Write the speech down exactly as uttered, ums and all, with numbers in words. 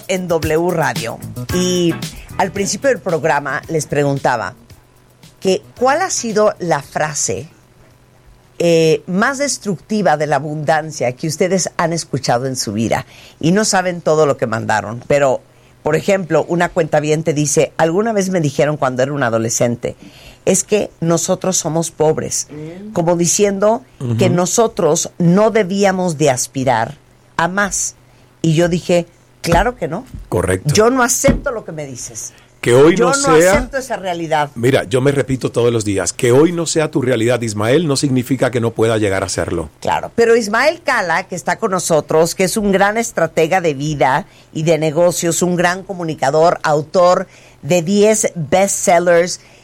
en W Radio. Y al principio del programa les preguntaba que cuál ha sido la frase eh, más destructiva de la abundancia que ustedes han escuchado en su vida. Y no saben todo lo que mandaron, pero, por ejemplo, una cuentaviente dice, alguna vez me dijeron cuando era un adolescente, es que nosotros somos pobres, como diciendo uh-huh. que nosotros no debíamos de aspirar a más. Y yo dije, claro que no. Correcto. Yo no acepto lo que me dices. Que hoy yo no, no sea... acepto esa realidad. Mira, yo me repito todos los días, que hoy no sea tu realidad, Ismael, no significa que no pueda llegar a serlo. Claro, pero Ismael Cala, que está con nosotros, que es un gran estratega de vida y de negocios, un gran comunicador, autor de diez bestsellers,